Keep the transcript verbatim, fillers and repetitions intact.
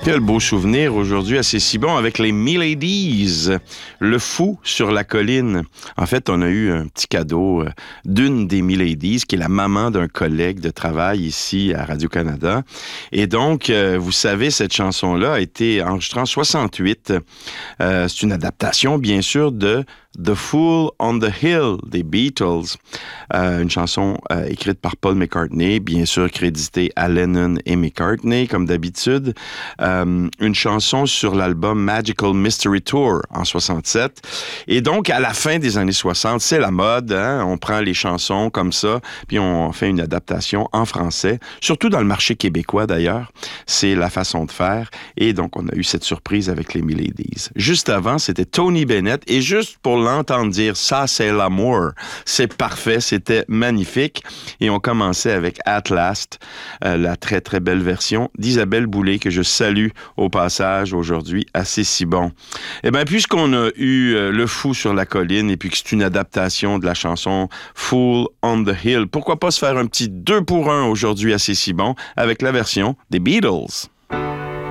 Quel beau souvenir aujourd'hui à C'est si bon avec les Miladies, Le Fou sur la colline. En fait, on a eu un petit cadeau d'une des Miladies, qui est la maman d'un collègue de travail ici à Radio-Canada. Et donc, vous savez, cette chanson-là a été enregistrée en soixante-huit. Euh, c'est une adaptation, bien sûr, de The Fool on the Hill des Beatles, euh, une chanson euh, écrite par Paul McCartney, bien sûr créditée à Lennon et McCartney, comme d'habitude. Euh, une chanson sur l'album Magical Mystery Tour en soixante-sept. Et donc, à la fin des années soixante, c'est la mode, hein? On prend les chansons comme ça, puis on fait une adaptation en français, surtout dans le marché québécois d'ailleurs. C'est la façon de faire. Et donc, on a eu cette surprise avec les Miladies. Juste avant, c'était Tony Bennett, et juste pour l'entendre dire « ça, c'est l'amour », c'est parfait, c'était magnifique. Et on commençait avec « At Last », euh, la très, très belle version d'Isabelle Boulay, que je salue au passage aujourd'hui à C'est si bon. Eh bien, puisqu'on a eu euh, Le Fou sur la colline, et puis que c'est une adaptation de la chanson « Fool on the Hill », pourquoi pas se faire un petit deux pour un aujourd'hui à C'est si bon avec la version des Beatles.